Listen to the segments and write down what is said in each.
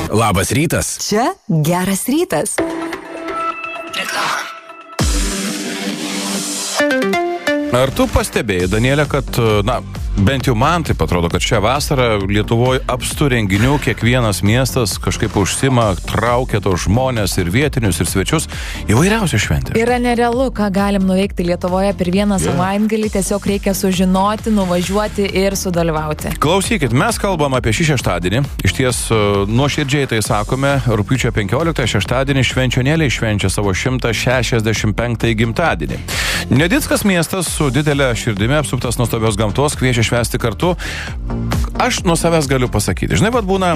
Labas rytas. Čia geras rytas. Ar tu pastebėjai, Danielė, kad, bent jau man taip atrodo, kad šią vasarą Lietuvoje apstu renginių, kiekvienas miestas kažkaip užsima, traukia tos žmonės ir vietinius, ir svečius, įvairiausią šventę. Yra nerealu, ką galim nuveikti Lietuvoje per vieną savaitgalį, tiesiog reikia sužinoti, nuvažiuoti ir sudalyvauti. Klausykit, mes kalbam apie šį šeštadienį, iš ties nuoširdžiai tai sakome, rugpjūčio 15 šeštadienį švenčionėliai švenčia savo 165 gimtadienį. Nedickas miestas su didelė širdimi apsuptas nuostabios gamtos kviečia švęsti kartu. Aš nuo savęs galiu pasakyti. Žinai, vad būna...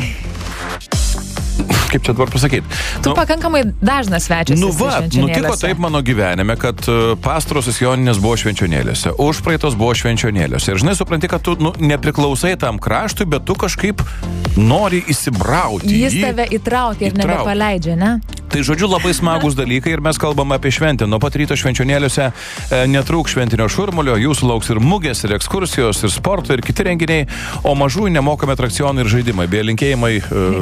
Kaip čia dabar pasakyti? Tu pakankamai dažnas svečias esi švenčionėliuose. Nutiko taip mano gyvenime, kad pastarosios joninės buvo švenčionėliuose, užpraeitos buvo švenčionėliuose. Ir žinai, supranti, kad tu nepriklausai tam kraštui, bet tu kažkaip nori įsibrauti. Jis tave įtraukia ir nebepaleidžia, ne? Tai žodžiu, labai smagus dalykai ir mes kalbame apie šventę. Nuo pat ryto švenčionėliuose netrūks šventinio šurmulio, jūsų lauks ir mugės, ir ekskursijos, ir sporto, ir kiti renginiai, o mažųjų nemokami atrakcionai ir žaidimai. Bei linkėjimai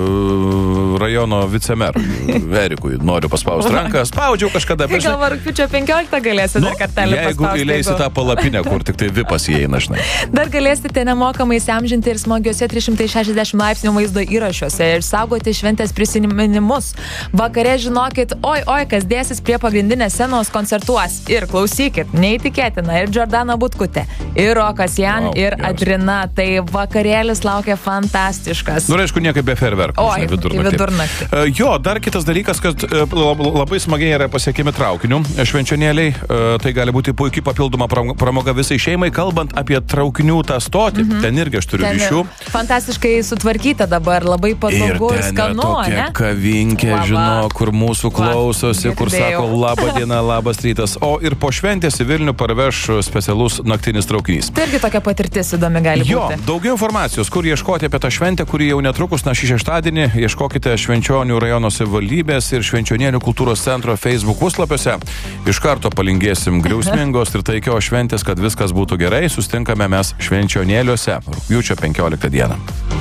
rajono vicemerui Erikui. Noriu paspausti ranką. Spaudžiau kažkada. Tai gal rugpjūčio 15 galėsi dar kartelį paspausti. Jeigu įleisi tą palapinę, kur tik tai vipas įeina, žinai. Dar galėsite nemokamai įsiamžinti ir smagiuose 360 laipsnių vaizdo įrašiuose ir saugoti šventės prisiminimus. Vakare žinokit, oi, kas dėsis prie pagrindinės scenos koncertuos. Ir klausykit, neįtikėtina, ir Džordana Butkutė, ir Rokas Jan, ir Adrina. Tai vakarėlis laukia fantastiškas. Aišku, niekaip be fejerverkų. Vidurnaktį. Jo, dar kitas dalykas, kad labai smagiai yra pasiekimi traukinių švenčionėliai. Tai gali būti puikiai papildoma pramoga visai šeimai. Kalbant apie traukinių tą stotį, ten irgi aš turiu ryšių. Fantastiškai sutvarkyta dabar, labai patogu ir skanu, ne? Ir ten kavinkė, žino, kur mūsų klausosi, kur sako labą dieną, labas rytas. O ir po šventės į Vilnių parveš specialus naktinis traukinys. Tai irgi tokia patirtis įdomi gali būti. Jo, daugiau informacijos, kur ieškoti apie tą šventę, kuri jau netrukus, šį šeštadienį, ieškokite Švenčionių rajono savivaldybės ir Švenčionėlių kultūros centro Facebook puslapiuose. Iš karto palinkėsim griausmingos ir taikios šventės, kad viskas būtų gerai. Susitinkame mes Švenčionėliuose rugpjūčio 15 dieną.